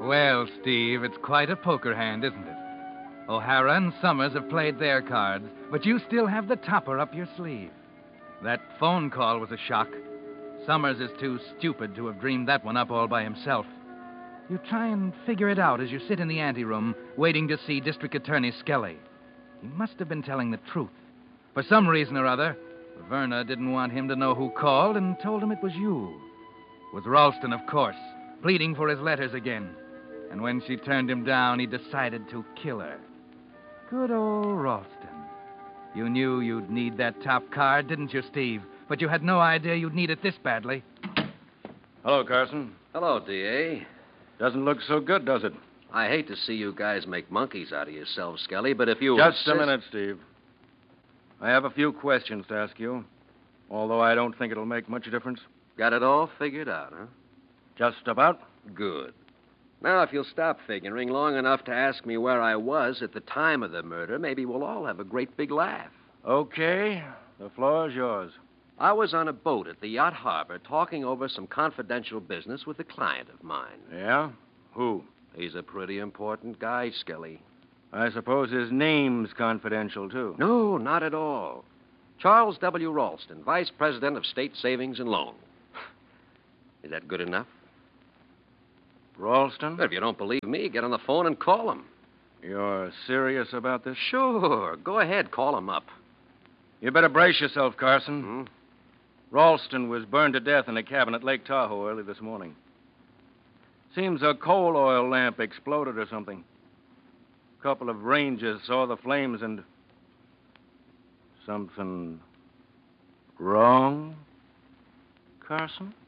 Well, Steve, it's quite a poker hand, isn't it? O'Hara and Summers have played their cards, but you still have the topper up your sleeve. That phone call was a shock. Summers is too stupid to have dreamed that one up all by himself. You try and figure it out as you sit in the anteroom, waiting to see District Attorney Skelly. He must have been telling the truth. For some reason or other, Verna didn't want him to know who called and told him it was you. It was Ralston, of course, pleading for his letters again. And when she turned him down, he decided to kill her. Good old Ralston. You knew you'd need that top card, didn't you, Steve? But you had no idea you'd need it this badly. Hello, Carson. Hello, D.A. Doesn't look so good, does it? I hate to see you guys make monkeys out of yourselves, Skelly, but if you... Just a minute, Steve. I have a few questions to ask you, although I don't think it'll make much difference. Got it all figured out, huh? Just about. Good. Now, if you'll stop figuring long enough to ask me where I was at the time of the murder, maybe we'll all have a great big laugh. Okay. The floor is yours. I was on a boat at the Yacht Harbor talking over some confidential business with a client of mine. Yeah? Who? He's a pretty important guy, Skelly. I suppose his name's confidential, too. No, not at all. Charles W. Ralston, Vice President of State Savings and Loan. Is that good enough? Ralston? But if you don't believe me, get on the phone and call him. You're serious about this? Sure. Go ahead, call him up. You better brace yourself, Carson. Hmm? Ralston was burned to death in a cabin at Lake Tahoe early this morning. Seems a coal oil lamp exploded or something. A couple of rangers saw the flames and... Something wrong, Carson?